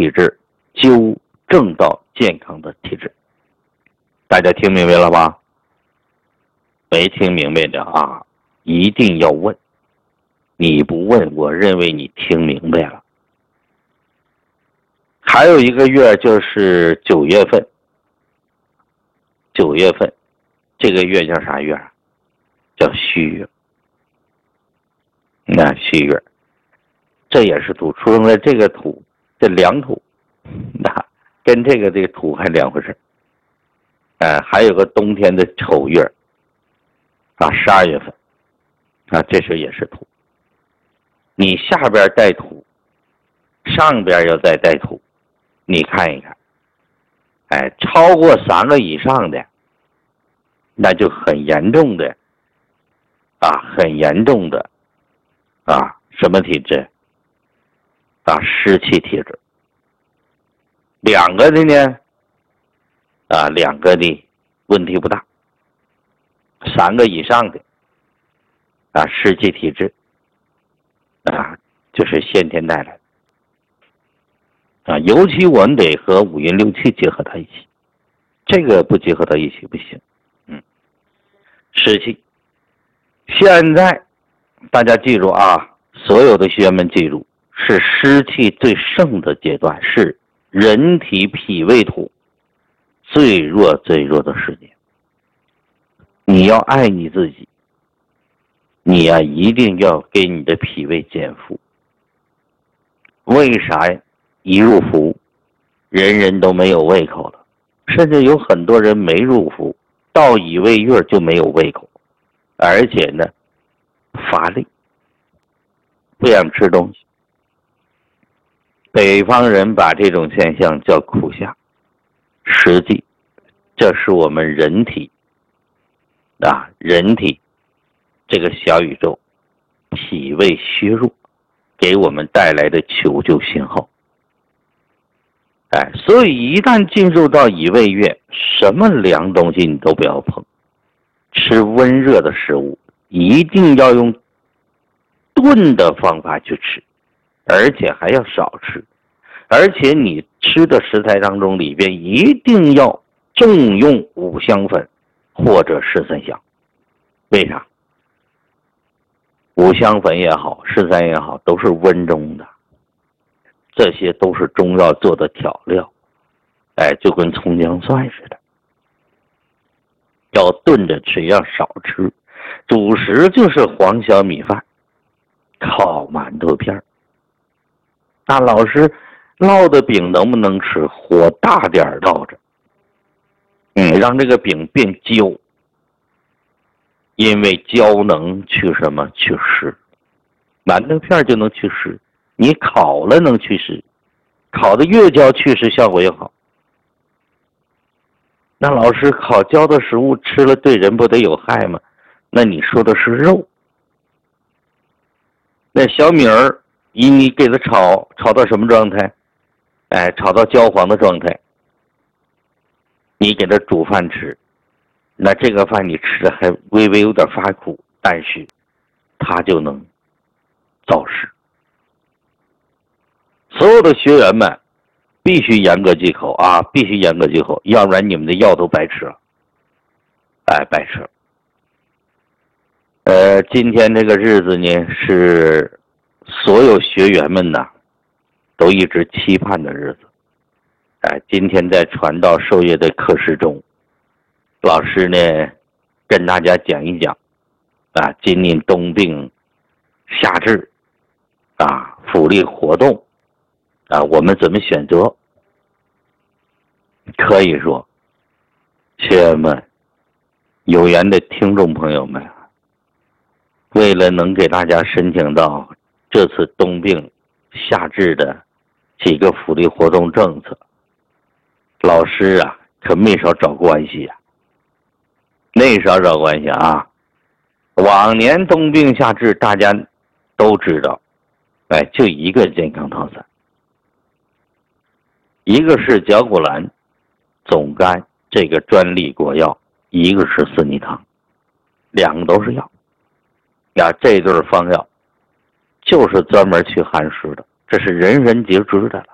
体质，纠正到健康的体质。大家听明白了吧？没听明白的啊，一定要问。你不问，我认为你听明白了。还有一个月就是9月份，9月份这个月叫啥月？叫戌月。那戌月，这也是土，出生在这个土，这两土，那跟这个土还两回事。还有个冬天的丑月啊，12月份啊，这时也是土。你下边带土，上边要再带土，你看一看，超过3个以上的，那就很严重的很严重的什么体质湿气体质。2个的呢2个的问题不大，3个以上的湿气体质就是先天带来的尤其我们得和五运六气结合到一起，这个不结合到一起不行。湿气，现在大家记住所有的学员们记住，是湿气最盛的阶段，是人体脾胃土最弱最弱的时间。你要爱你自己，你一定要给你的脾胃减负。为啥一入伏人人都没有胃口了，甚至有很多人没入伏到乙未月就没有胃口，而且呢乏力，不想吃东西。北方人把这种现象叫苦夏，实际这是我们人体这个小宇宙脾胃虚弱给我们带来的求救信号。所以一旦进入到乙未月，什么凉东西你都不要碰，吃温热的食物一定要用炖的方法去吃，而且还要少吃，而且你吃的食材当中里边一定要重用五香粉或者十三香。为啥？五香粉也好，十三也好，都是温中的，这些都是中药做的调料，就跟葱姜蒜似的，要炖着吃，要少吃。主食就是黄小米饭，烤馒头片。那老师烙的饼能不能吃？火大点烙着，让这个饼变焦，因为焦能去什么？去湿。馒头片就能去湿，你烤了能去湿，烤的越焦去湿效果越好。那老师烤焦的食物吃了对人不得有害吗？那你说的是肉。那小米儿你给它炒到什么状态？炒到焦黄的状态，你给它煮饭吃，那这个饭你吃的还微微有点发苦，但是它就能燥湿。所有的学员们必须严格忌口必须严格忌口，要不然你们的药都白吃了，白吃了。今天这个日子呢，是所有学员们都一直期盼的日子。今天在传道授业的课时中，老师呢跟大家讲一讲今年冬病夏治福利活动我们怎么选择。可以说学员们有缘的听众朋友们，为了能给大家申请到这次冬病夏治的几个福利活动政策，老师可没少找关系没少找关系往年冬病夏治大家都知道，就一个健康套餐，一个是绞股蓝总肝这个专利国药，一个是四逆汤，2个都是药这对方药就是专门去寒湿的，这是人人皆知的了。